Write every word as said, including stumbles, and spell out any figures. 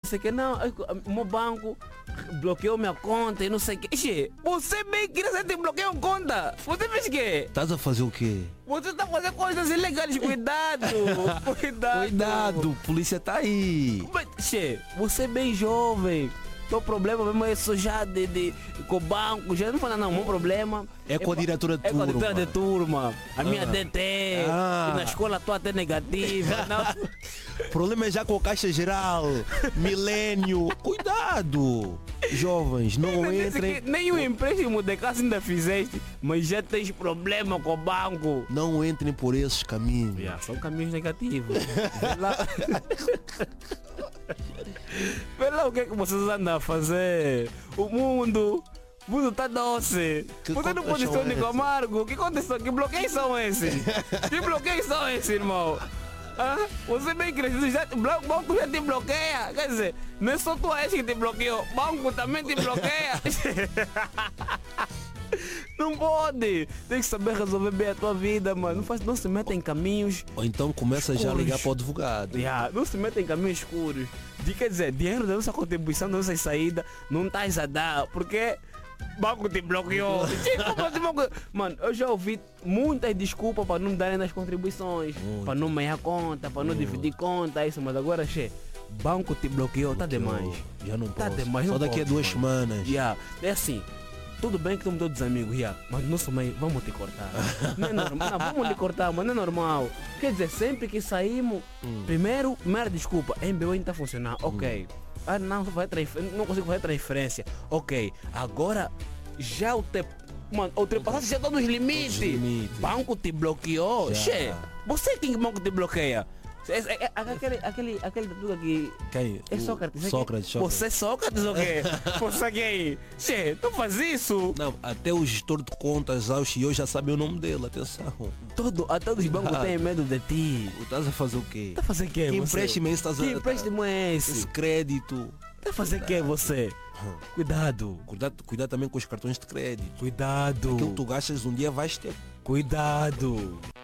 sei o que, não, o meu banco bloqueou minha conta e não sei o que. Che, você bem queria saber que bloqueou a conta. Você fez o quê? Estás a fazer o quê? Você está fazendo coisas ilegais, cuidado, cuidado. Cuidado, polícia tá aí. Mas, che, você é bem jovem. Teu problema mesmo é só já de, de, com o banco, já não fala não, o meu problema É com a diretora de é com a diretora turma. de turma, a minha Ah. D T, Ah. e na escola estou até negativa. Não. O problema é já com a Caixa Geral, Milênio. Cuidado, jovens, não Ainda disse entrem. que nem o empréstimo de casa ainda fizeste, mas já tens problema com o banco. Não entrem por esses caminhos. Yeah, são caminhos negativos. Vê lá. Vê lá o que é que vocês andam a fazer. O mundo. O mundo tá doce. Que Você não contas pode são ser único essas? amargo. Que condição? Que bloqueios são esses? Que bloqueios são esses, irmão? Ah, você bem crescido, já, o banco já te bloqueia. Quer dizer, não é só tu ex que te bloqueou, o banco também te bloqueia. Não pode. Tem que saber resolver bem a tua vida, mano. Não, faz, não se meta em caminhos. Ou então começa já a ligar para o advogado. Yeah, não se meta em caminhos escuros. De, quer dizer, dinheiro da nossa contribuição, da nossa saída, não estás a dar, porque o banco te bloqueou. Mano, eu já ouvi muitas desculpas para não me darem nas contribuições, Muito. para não meiar conta, para não dividir conta, isso, mas agora, che, banco te bloqueou, tá demais. Já não Tá posso. demais, Só não daqui a pode, duas mano. semanas. Yeah. É assim, tudo bem que tu mudou dos amigos, yeah, mas no nosso meio, vamos te cortar. Não é normal, não, vamos te cortar, mas não é normal. Quer dizer, sempre que saímos, Hum. primeiro, primeira desculpa, M B O ainda está a funcionar, ok. Ah, não, vai transfer- não consigo fazer transferência, ok. Agora, já o te... Mano, ultrapassaste já todos os limites. Todos os limites. Banco te bloqueou. Já. Che, você quem banco te bloqueia? É, é, é, aquele, aquele, aquele tudo aqui. Quem? É O Sócrates. é Sócrates, que- Sócrates. Você é Sócrates ou quê? Você quem? Che, tu faz isso? Não, até o gestor de contas, o C E O, já sabe o nome dele, atenção. Todo, até os bancos Ah. têm medo de ti. Tu estás a fazer o quê? Tá fazendo o quê? Que você? empréstimo é esse? Estás a- Que empréstimo é esse? Esse crédito. Tá fazendo o quê você? Cuidado. Cuidado, cuidado também com os cartões de crédito. Cuidado. Aquilo que tu gastas um dia vais ter. Cuidado.